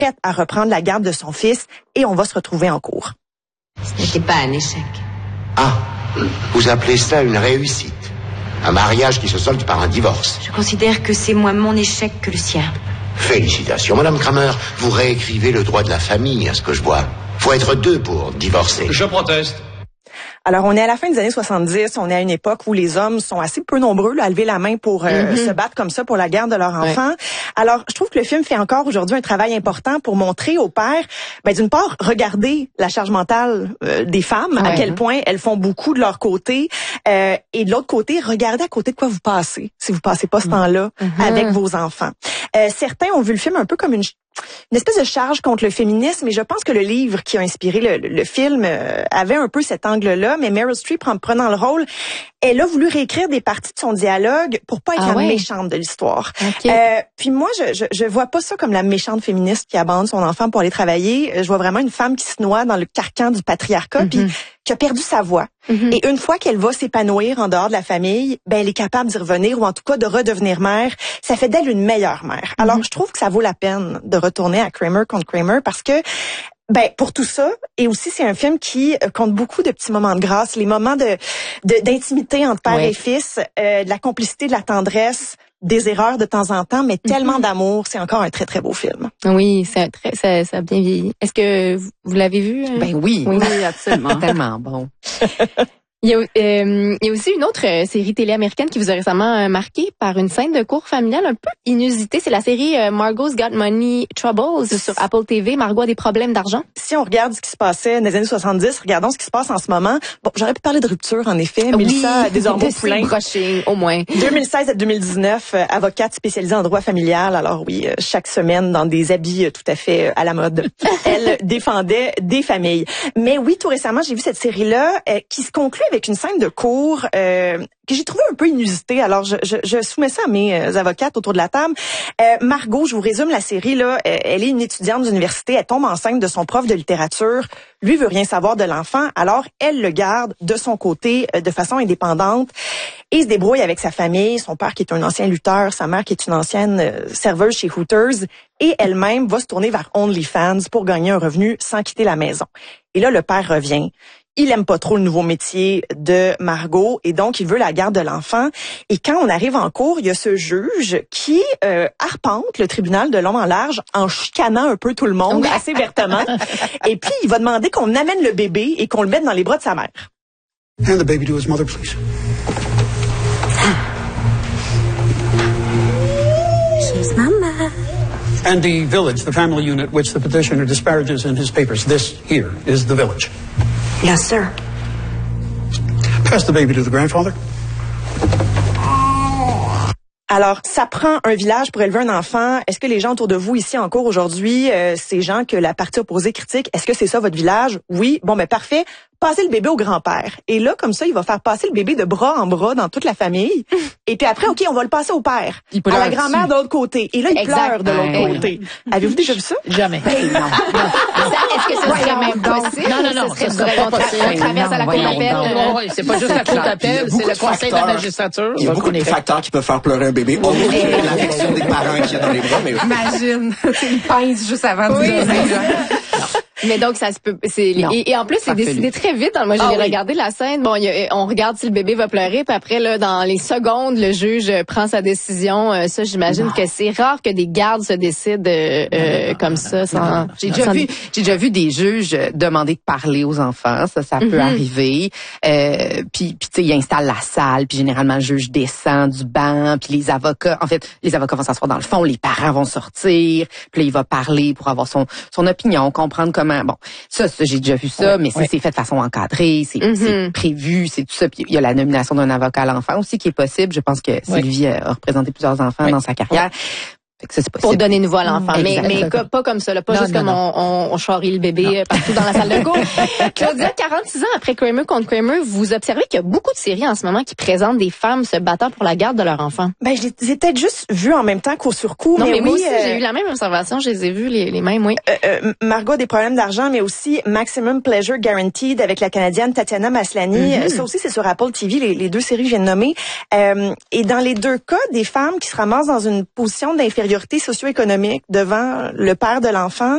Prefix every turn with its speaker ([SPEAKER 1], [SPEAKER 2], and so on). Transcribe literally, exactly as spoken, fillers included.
[SPEAKER 1] prête à reprendre la garde de son fils et on va se retrouver en cours.
[SPEAKER 2] Ce n'était pas un échec.
[SPEAKER 3] Ah, vous appelez ça une réussite? Un mariage qui se solde par un divorce?
[SPEAKER 2] Je considère que c'est moins mon échec que le sien.
[SPEAKER 3] Félicitations, Madame Kramer. Vous réécrivez le droit de la famille, à ce que je vois. Faut être deux pour divorcer.
[SPEAKER 4] Je proteste.
[SPEAKER 1] Alors, on est à la fin des années soixante-dix, on est à une époque où les hommes sont assez peu nombreux là, à lever la main pour euh, mm-hmm. se battre comme ça pour la garde de leur enfant. Ouais. Alors, je trouve que le film fait encore aujourd'hui un travail important pour montrer aux pères, ben, d'une part, regarder la charge mentale euh, des femmes, ouais. à quel point elles font beaucoup de leur côté, euh, et de l'autre côté, regardez à côté de quoi vous passez, si vous passez pas ce mm-hmm. temps-là mm-hmm. avec vos enfants. Euh, certains ont vu le film un peu comme une une espèce de charge contre le féminisme, et je pense que le livre qui a inspiré le, le film euh, avait un peu cet angle-là, mais Meryl Streep, en prenant le rôle, elle a voulu réécrire des parties de son dialogue pour pas être ah la ouais. méchante de l'histoire. Okay. Euh, puis moi, je, je je vois pas ça comme la méchante féministe qui abandonne son enfant pour aller travailler. Je vois vraiment une femme qui se noie dans le carcan du patriarcat, mm-hmm. puis qui a perdu sa voix. Mm-hmm. Et une fois qu'elle va s'épanouir en dehors de la famille, ben elle est capable d'y revenir, ou en tout cas de redevenir mère. Ça fait d'elle une meilleure mère. Alors, mm-hmm. je trouve que ça vaut la peine de retourner à Kramer contre Kramer, parce que ben pour tout ça, et aussi c'est un film qui compte beaucoup de petits moments de grâce, les moments de, de d'intimité entre père ouais. et fils, euh, de la complicité, de la tendresse, des erreurs de temps en temps, mais tellement mm-hmm. d'amour. C'est encore un très très beau film.
[SPEAKER 5] Oui, c'est très, ça, ça a bien vieilli. Est-ce que vous, vous l'avez vu?
[SPEAKER 6] Ben oui,
[SPEAKER 5] oui,
[SPEAKER 6] oui absolument, tellement bon.
[SPEAKER 5] Il y, a, euh, il y a aussi une autre euh, série télé américaine qui vous a récemment euh, marqué par une scène de cour familiale un peu inusitée. C'est la série euh, Margot's Got Money Troubles sur Apple T V. Margot a des problèmes d'argent.
[SPEAKER 1] Si on regarde ce qui se passait dans les années soixante-dix, regardons ce qui se passe en ce moment. Bon, j'aurais pu parler de rupture, en effet.
[SPEAKER 5] Oui,
[SPEAKER 1] Mélissa Desormeaux-Poulain.
[SPEAKER 5] Brushing, au moins.
[SPEAKER 1] deux mille seize à deux mille dix-neuf, euh, avocate spécialisée en droit familial. Alors oui, euh, chaque semaine dans des habits euh, tout à fait euh, à la mode. Elle défendait des familles. Mais oui, tout récemment, j'ai vu cette série-là euh, qui se conclut avec une scène de cour Euh, que j'ai trouvé un peu inusité. Alors, je, je, je soumets ça à mes euh, avocates autour de la table. Euh, Margot, je vous résume la série, là. Euh, elle est une étudiante d'université. Elle tombe enceinte de son prof de littérature. Lui veut rien savoir de l'enfant. Alors, elle le garde de son côté, euh, de façon indépendante, et se débrouille avec sa famille. Son père qui est un ancien lutteur, sa mère qui est une ancienne euh, serveuse chez Hooters. Et elle-même va se tourner vers OnlyFans pour gagner un revenu sans quitter la maison. Et là, le père revient. Il aime pas trop le nouveau métier de Margot, et donc il veut la garde de l'enfant. Et quand on arrive en cours, il y a ce juge qui euh, arpente le tribunal de long en large en chicanant un peu tout le monde assez vertement. Et puis il va demander qu'on amène le bébé et qu'on le mette dans les bras de sa mère.
[SPEAKER 7] Hand the baby to his mother, please.
[SPEAKER 2] She's Mama.
[SPEAKER 7] And the village, the family unit which the petitioner disparages in his papers. This here is the village.
[SPEAKER 2] Yes, sir.
[SPEAKER 7] Pass the baby to the grandfather.
[SPEAKER 1] Alors, ça prend un village pour élever un enfant. Est-ce que les gens autour de vous ici en cours aujourd'hui, euh, ces gens que la partie opposée critique, est-ce que c'est ça votre village? Oui. Bon, ben parfait. Passez le bébé au grand-père. Et là, comme ça, il va faire passer le bébé de bras en bras dans toute la famille. Et puis après, OK, on va le passer au père. À la grand-mère de l'autre côté. Et là, il exact. pleure de l'autre hey, côté. Non. Avez-vous déjà vu ça?
[SPEAKER 6] Jamais.
[SPEAKER 5] Hey, non. non. Est-ce que ça serait même possible?
[SPEAKER 6] Non, non, non.
[SPEAKER 5] Ça serait, ça serait pas possible. On traverse à la cour d'appel.
[SPEAKER 6] Non, c'est pas juste la cour d'appel, c'est le conseil de la magistrature.
[SPEAKER 8] Il y a beaucoup de facteurs qui peuvent faire pleurer un bébé. On oublie l'affection des parents qui est dans les bras. Mais...
[SPEAKER 6] Imagine, c'est une pince juste avant de oui.
[SPEAKER 5] Mais donc ça se peut, c'est et, et en plus c'est décidé très vite. Moi j'ai ah, oui. regardé la scène. Bon, y a, on regarde si le bébé va pleurer, puis après là dans les secondes le juge prend sa décision. Euh, ça j'imagine non. que c'est rare que des gardes se décident euh, euh, comme ça. Sans,
[SPEAKER 6] j'ai déjà sans... vu, j'ai déjà vu des juges demander de parler aux enfants. Ça, ça mm-hmm. peut arriver. Euh, puis puis tu sais ils installent la salle, puis généralement le juge descend du banc, puis les avocats, en fait les avocats vont s'asseoir dans le fond, les parents vont sortir, puis là, il va parler pour avoir son son opinion, comprendre comment. Bon, ça, ça j'ai déjà vu ça, ouais, mais ouais. c'est fait de façon encadrée, c'est, mm-hmm. c'est prévu, c'est tout ça. Puis il y a la nomination d'un avocat à l'enfant aussi qui est possible. Je pense que Sylvie ouais. a représenté plusieurs enfants ouais. dans sa carrière. Ouais. Que ça, c'est possible.
[SPEAKER 5] Pour donner une voix à l'enfant. Mmh, mais, mais pas comme ça, là, pas non, juste non, comme non. on, on, on charrie le bébé non. partout dans la salle de cours. Claudia, quarante-six ans après Kramer contre Kramer, vous observez qu'il y a beaucoup de séries en ce moment qui présentent des femmes se battant pour la garde de leur enfant.
[SPEAKER 1] Ben, je les ai peut-être juste vues en même temps coup sur coup.
[SPEAKER 5] Non, mais, mais
[SPEAKER 1] oui,
[SPEAKER 5] moi aussi,
[SPEAKER 1] euh...
[SPEAKER 5] j'ai eu la même observation, je les ai vues les, les mêmes, oui.
[SPEAKER 1] Euh, euh, Margot a des problèmes d'argent, mais aussi Maximum Pleasure Guaranteed avec la Canadienne Tatiana Maslany. Mm-hmm. Ça aussi, c'est sur Apple T V, les, les deux séries que je viens de nommer. Euh, et dans les deux cas, des femmes qui se ramassent dans une position d'infériorité socio-économique devant le père de l'enfant